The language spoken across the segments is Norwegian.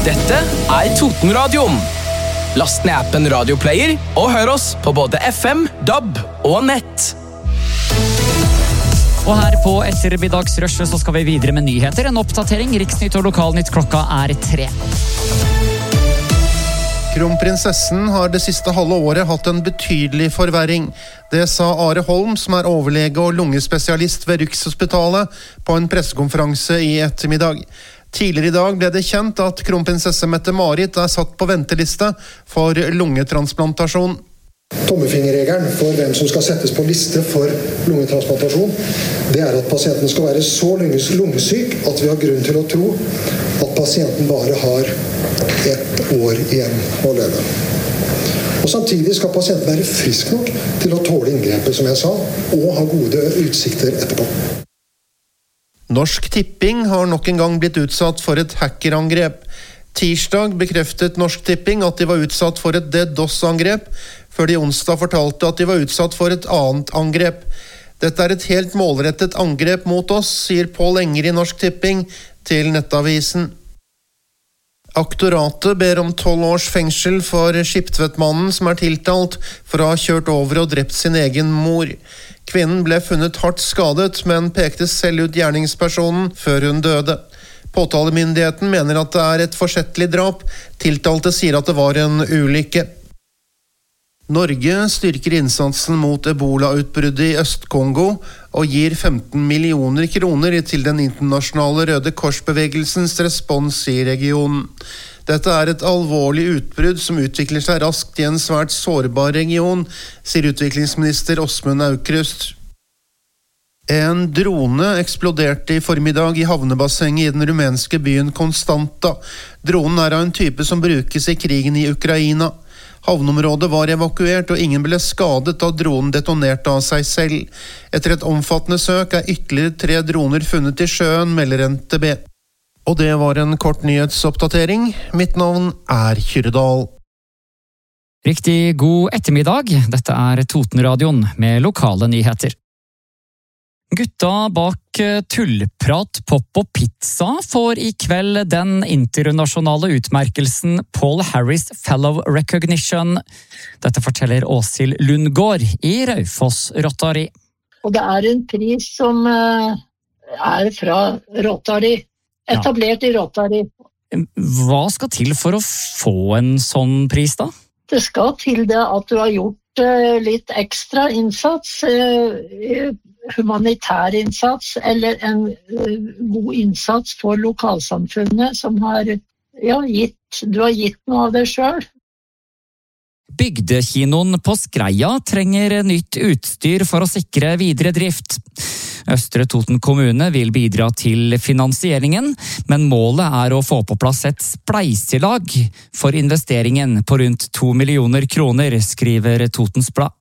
Dette Totenradioen. Last ned appen Radioplayer og hør oss på både FM, DAB og nett. Og her på ettermiddagsrushet så skal vi videre med nyheter. En oppdatering, Riksnytt og Lokalnytt klokka 3. Kronprinsessen har det siste halve året hatt en betydelig forverring. Det sa Are Holm, som er overlege og lungespesialist ved Rikshospitalet, på en pressekonferanse i ettermiddag. Tidligere i dag ble det kjent at kronprinsesse Mette-Marit er satt på venteliste for lungetransplantasjon. Tommefingerregelen for hvem som skal settes på liste for lungetransplantasjon, det er at pasienten skal være så lungesyk at vi har grunn til å tro at pasienten bare har 1 år igjen å leve. Og samtidig skal pasienten være frisk nok til å tåle inngrepet, som jeg sa, og ha gode utsikter etterpå. Norsk Tipping har nok en gang blitt utsatt for et hackerangrep. Tirsdag bekreftet Norsk Tipping at de var utsatt for et DDoS-angrep, før de onsdag fortalte at de var utsatt for et annet angrep. Dette er et helt målrettet angrep mot oss, sier Pål Enger i Norsk Tipping til Nettavisen. Aktoratet ber om 12 års fengsel for Skiptvedtmannen som er tiltalt for å ha kjørt over og drept sin egen mor. Kvinnen ble funnet hardt skadet, men pekte selv ut gjerningspersonen før hun døde. Påtalemyndigheten mener at det er et forsettlig drap. Tiltalte sier at det var en ulykke. Norge styrker innsatsen mot Ebola-utbruddet i Øst-Kongo og gir 15 millioner kroner til den internasjonale Røde Korsbevegelsens respons i regionen. Dette er et alvorlig utbrudd som utvikler seg raskt i en svært sårbar region, sier utviklingsminister Åsmund Aukrust. En drone eksploderte i formiddag i havnebassenget i den rumenske byen Konstanta. Dronen er av en type som brukes i krigen i Ukraina. Havneområdet var evakuert, og ingen ble skadet da dronen detonerte av seg selv. Etter et omfattende søk er ytterligere 3 droner funnet i sjøen, melder NTB. Og det var en kort nyhetsoppdatering. Mitt navn er Kyrdal. Riktig god ettermiddag. Dette er Totenradioen med lokale nyheter. Gutta bak Tullprat, Pop og Pizza får i kveld den internasjonale utmerkelsen Paul Harris Fellow Recognition. Dette forteller Åshild Lundgaard i Raufoss Rotary. Og det er en pris som er fra Rotary, etablert i Rotary. Hva skal til for å få en sånn pris da? Det skal til det at du har gjort litt ekstra innsats, humanitær innsats, eller en god innsats for lokalsamfunnet som har du har gitt noe av det selv. Bygdekinoen på Skreia trenger nytt utstyr for å sikre videre drift. Østre Toten kommune vil bidra til finansieringen, men målet er å få på plass et spleiselag for investeringen på rundt 2 millioner kroner, skriver Totens Blad.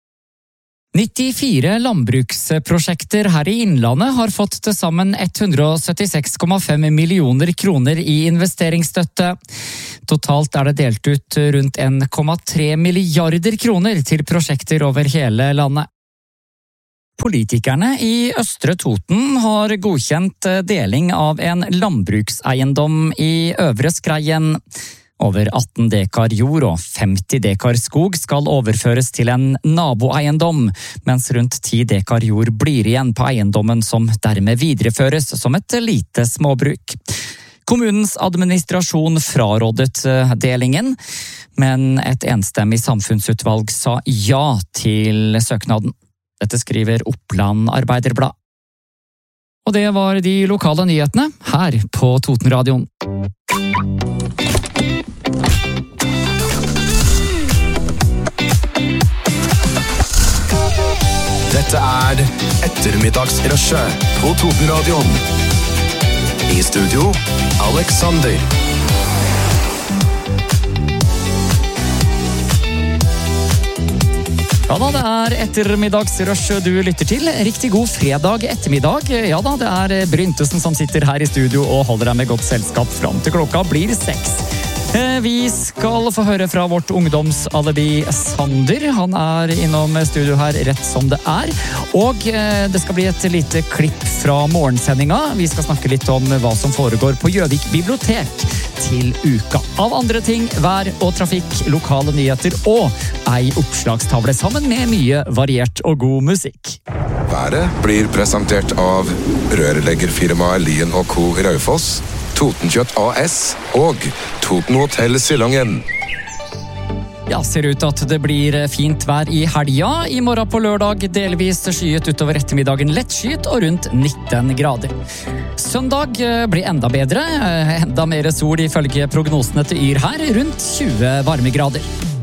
94 landbruksprosjekter her i Innlandet har fått til sammen 176,5 millioner kroner i investeringsstøtte. Totalt er det delt ut rundt 1,3 milliarder kroner til prosjekter over hele landet. Politikerne i Østre Toten har godkjent deling av en landbrukseiendom i Øvre Skreien. Over 18 dekar jord og 50 dekar skog skal overføres til en naboeiendom, mens rundt 10 dekar jord blir igjen på eiendommen som dermed videreføres som et lite småbruk. Kommunens administrasjon frarådet delingen, men et enstemmig samfunnsutvalg sa ja til søknaden. Dette skriver Oppland Arbeiderblad. Og det var de lokale nyhetene her på Totenradioen. Dette er ettermiddagsrushet på Totenradioen. I studio, Alexander. Ja da, det er ettermiddagsrush du lytter til. Riktig god fredag ettermiddag. Ja da, det er Bryntesen som sitter her i studio og holder deg med godt selskap fram til klokka blir 6. Vi skal få høre fra vårt ungdomsalibi Sander. Han er innom studio her rett som det er. Og det skal bli et lite klipp fra morgensendinga. Vi skal snakke litt om hva som foregår på Gjøvik bibliotek. til uka. Av andre ting, vær og trafikk, lokale nyheter og ei oppslagstavle sammen med mye variert og god musikk. Været blir presentert av rørleggerfirmaet Lien & Co. Raufoss, Totenkjøtt AS og Toten Hotel Sillangen. Ja, ser ut at det blir fint vær i helga. I morgen på lørdag delvis skyet utover ettermiddagen, lett skyet og rundt 19 grader. Søndag blir enda bedre, enda mer sol ifølge prognosene til Yr her, rundt 20 varmegrader.